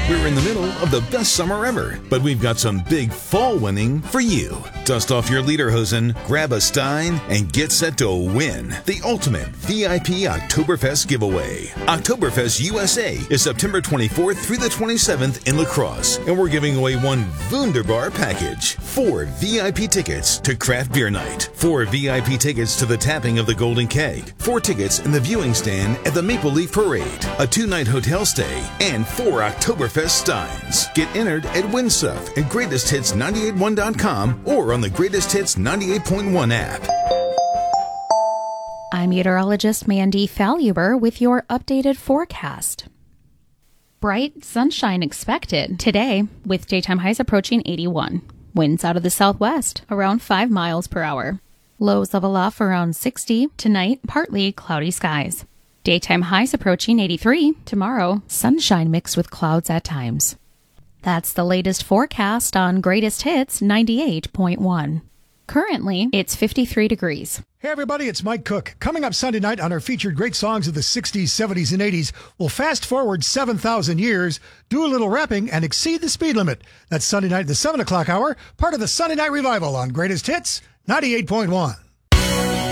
We're in the middle of the best summer ever, but we've got some big fall winning for you. Dust off your lederhosen, grab a Stein, and get set to win the ultimate VIP Oktoberfest giveaway. Oktoberfest USA is September 24th through the 27th in La Crosse, and we're giving away one Wunderbar package. 4 VIP tickets to Craft Beer Night, 4 VIP tickets to the tapping of the Golden Keg, 4 tickets in the viewing stand at the Maple Leaf Parade, a 2-night hotel stay, and 4 Oktoberfest Steins. Get entered at WinStuff at GreatestHits981.com or on the Greatest Hits 98.1 app. I'm meteorologist Mandy Falluber with your updated forecast. Bright sunshine expected today with daytime highs approaching 81. Winds out of the southwest around 5 miles per hour. Lows level off around 60. Tonight, partly cloudy skies. Daytime highs approaching 83. Tomorrow, sunshine mixed with clouds at times. That's the latest forecast on Greatest Hits 98.1. Currently, it's 53 degrees. Hey everybody, it's Mike Cook. Coming up Sunday night on our featured great songs of the 60s, 70s, and 80s, we'll fast forward 7,000 years, do a little rapping, and exceed the speed limit. That's Sunday night at the 7 o'clock hour, part of the Sunday Night Revival on Greatest Hits 98.1.